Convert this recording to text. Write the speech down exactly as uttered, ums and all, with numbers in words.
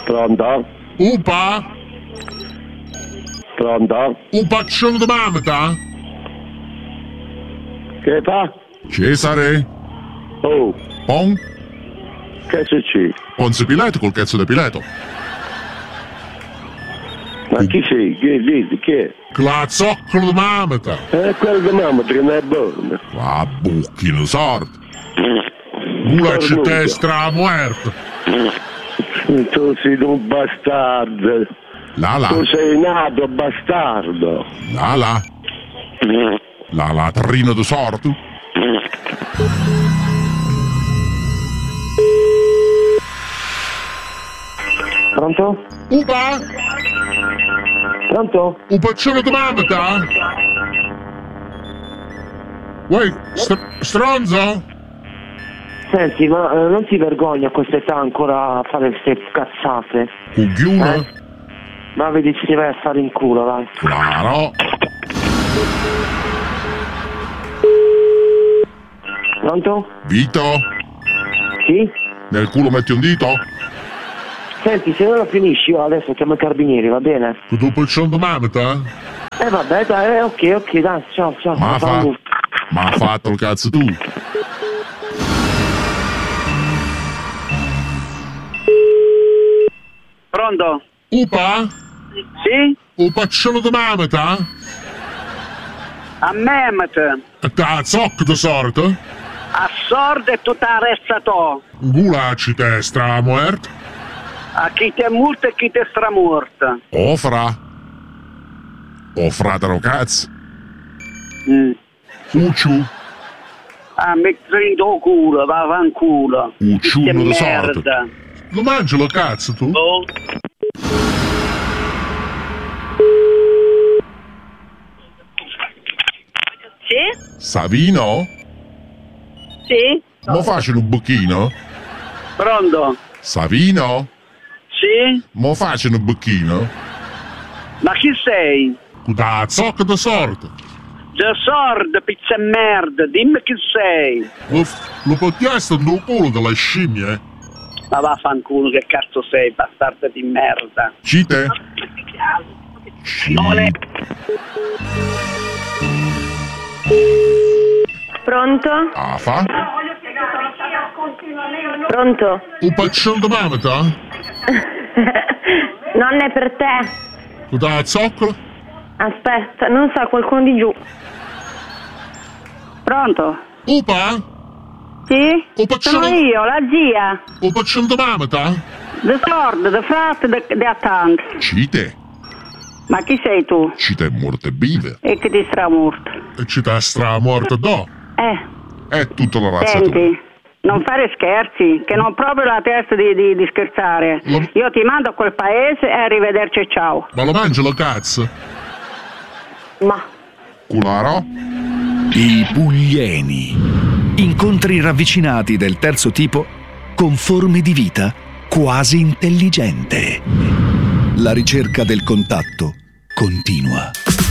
Pronto? Upa? Pronto? Un paccione di mamata? Che fa? Cesare? Oh, Pon? che succede? Ponzi Pileto col cazzo di Pileto. Ma chi sei? Chi è? Chi è? La zoccolo di mamata. Eh, quello di mamma che non è buono. La bucchino sordo. Una città stramuerta. Tu sei un bastardo. La la. Tu sei nato bastardo. La la. La latrina di sordo. Pronto? Upa? Pronto? Un paccione di mamata? Uè, str- stronzo? Senti, ma eh, non ti vergogna a quest'età ancora a fare queste cazzate? Cugliuna? Eh? Ma vedi, ci vai a fare in culo, vai. Claro. Pronto? Vito? Sì? Nel culo metti un dito? Senti, se non la finisci io adesso chiamo i carabinieri, va bene? Che tu paccione di mamata? Eh vabbè, dai, eh, ok, ok, dai, ciao, ciao. Ma fa... Ciao. Ma ha fatto il cazzo tu? Pronto? Upa? Sì? Un paccione di mamata? A Mehmet. Da zocco di sordo? A sordo e tutta arrestato. Gulaci te stramuerto? A chi ti è morto e chi ti è stramorto. O fra? O fratero cazzo? Mm. Ucciu? A mettere in tuo culo, va avanculo. Ucciuno di sordo? merda. Lo mangi lo cazzo tu? Oh. Sì? Savino? Sì? Mo faccio un buchino? Pronto? Savino? Sì? Mo faccio un buchino? Ma chi sei? Da zocco di sordo? Da sordo, pizza e merda, dimmi chi sei. Lo, lo poteste nel culo della scimmia? Ma vaffanculo, che cazzo sei, bastardo di merda. Cite? Non è... Pronto? Ah, fa? Pronto? Un paccione di mamata? Non è per te. Da zocco? Aspetta, non so, qualcuno di giù. Pronto? Upa? Sì? Un Sono paccione... io, la zia. Un paccione di mamata? De sordo, de frate, de, de attante. Cite? Ma chi sei tu? Cite è morte vive. E che ti sarà morto? E cite stra morte do. Eh, È tutta la razza tua. senti, non fare scherzi, che non ho proprio la testa di, di, di scherzare. Lo- Io ti mando a quel paese e arrivederci e ciao. Ma lo mangi lo cazzo? Ma... Cularo? I Puglieni. Incontri ravvicinati del terzo tipo con forme di vita quasi intelligente. La ricerca del contatto continua.